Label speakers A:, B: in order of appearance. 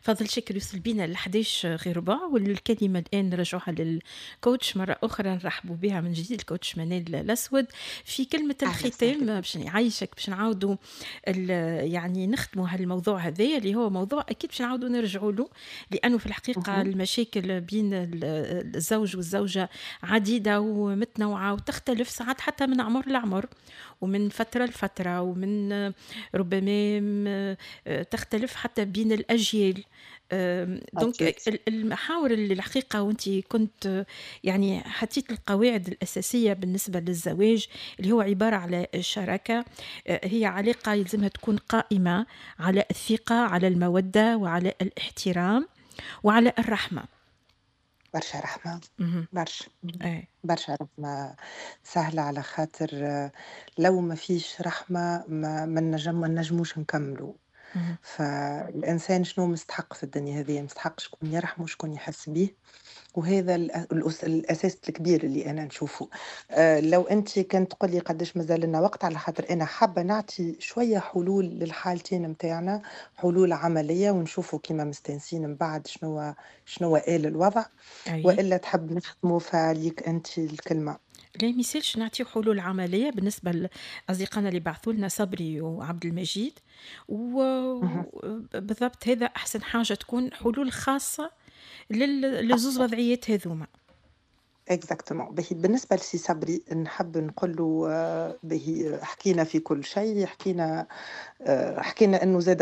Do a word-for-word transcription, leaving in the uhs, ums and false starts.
A: فضل شكر يوصل بينا ل11 غير ربع، والكلمة الآن نرجعوها للكوتش مرة أخرى، نرحبوا بها من جديد الكوتش منال الأسود في كلمة
B: أهلا وسهلا
A: الختام
B: بك.
A: باش نعيشك باش نعاودوا ال- يعني نختموا هالموضوع هذا اللي هو موضوع أكيد باش نعاودوا نرجعوا له، لأنه في الحقيقة
B: مهم.
A: المشاكل بين ال- الزوج والزوجة عديدة ومتنوعة وتختلف ساعات حتى من عمر لعمر ومن فترة لفترة ومن ربما م- تختلف حتى بين الأجيال. آم، دونك
B: أكيد.
A: ال- المحاور اللي الحقيقة وانت كنت آه، يعني حطيت القواعد الأساسية بالنسبة للزواج اللي هو عبارة على شراكة. آه، هي علاقة يلزمها تكون قائمة على الثقة، على المودة، وعلى الاحترام، وعلى الرحمة.
B: برشا رحمة.
A: مهم.
B: برشا.
A: ايه.
B: برشا رحمة سهلة على خاطر آه، لو ما فيش رحمة ما ما نجم ما نجموش نكملوا.
A: مهم.
B: فالإنسان شنو مستحق في الدنيا هذه؟ مستحق شكون يرحمه وشكون يحس بيه. وهذا الأ- الأس- الأساس الكبير اللي أنا نشوفه. آه، لو أنت كنت تقولي قداش مازال لنا وقت، على خاطر أنا حابة نعطي شوية حلول للحالتين متاعنا، حلول عملية، ونشوفوا كيما مستنسين من بعد شنو شنو آل الوضع.
A: اي.
B: وإلا تحب نختموا فعليك أنت الكلمة.
A: لا مثالش نعطيو حلول عملية بالنسبة لأصدقائنا اللي بعثوا لنا صبري وعبد المجيد،
B: مهم.
A: وبالضبط هذا أحسن حاجة تكون حلول خاصة لل- للزوز
B: صح.
A: وضعيات هذوما.
B: اكزاكتومون. به بالنسبة لسي صبري نحب نقول له آه، به حكينا في كل شيء، حكينا آه، حكينا انه زاد